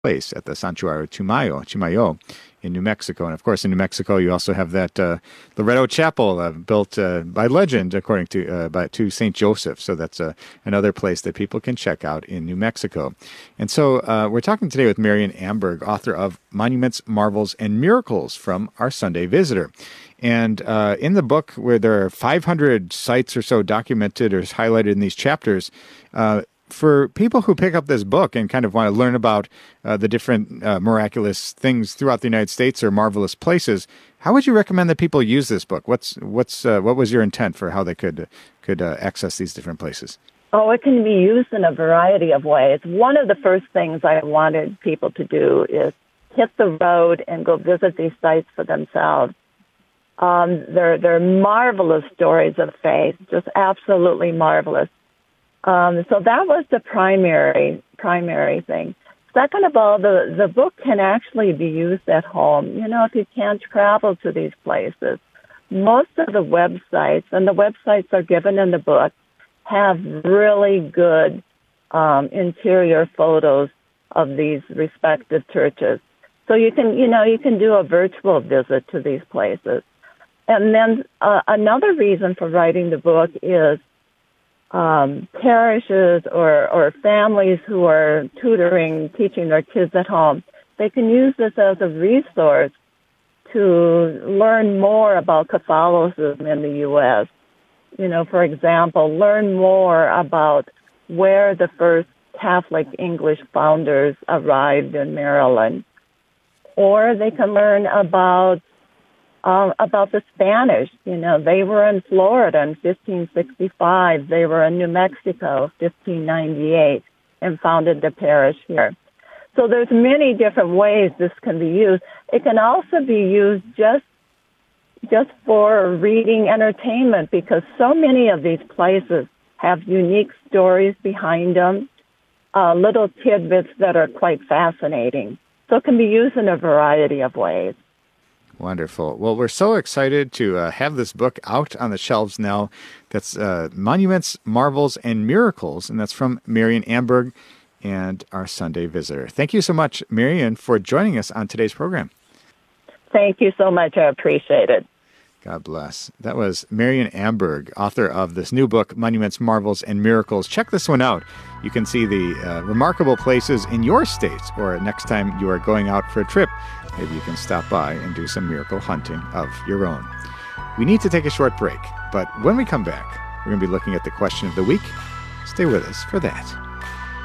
place at the Santuario Chimayo in New Mexico. And of course, in New Mexico, you also have that Loretto Chapel built by legend, according to St. Joseph. So that's another place that people can check out in New Mexico. And so we're talking today with Marian Amberg, author of Monuments, Marvels, and Miracles from Our Sunday Visitor. And in the book, where there are 500 sites or so documented or highlighted in these chapters, for people who pick up this book and kind of want to learn about the different miraculous things throughout the United States or marvelous places, how would you recommend that people use this book? What was your intent for how they could access these different places? Oh, it can be used in a variety of ways. One of the first things I wanted people to do is hit the road and go visit these sites for themselves. They're marvelous stories of faith, just absolutely marvelous. So that was the primary thing. Second of all, the book can actually be used at home. You know, if you can't travel to these places, most of the websites, and the websites are given in the book, have really good interior photos of these respective churches. So you can do a virtual visit to these places. And then another reason for writing the book is parishes or families who are teaching their kids at home. They can use this as a resource to learn more about Catholicism in the U.S. You know, for example, learn more about where the first Catholic English founders arrived in Maryland. Or they can learn about the Spanish. You know, they were in Florida in 1565. They were in New Mexico 1598 and founded the parish here. So there's many different ways this can be used. It can also be used just for reading entertainment, because so many of these places have unique stories behind them, little tidbits that are quite fascinating. So it can be used in a variety of ways. Wonderful. Well, we're so excited to have this book out on the shelves now. That's Monuments, Marvels, and Miracles, and that's from Marian Amberg and Our Sunday Visitor. Thank you so much, Marian, for joining us on today's program. Thank you so much. I appreciate it. God bless. That was Marian Amberg, author of this new book, Monuments, Marvels, and Miracles. Check this one out. You can see the remarkable places in your state, or next time you are going out for a trip, maybe you can stop by and do some miracle hunting of your own. We need to take a short break, but when we come back, we're going to be looking at the question of the week. Stay with us for that.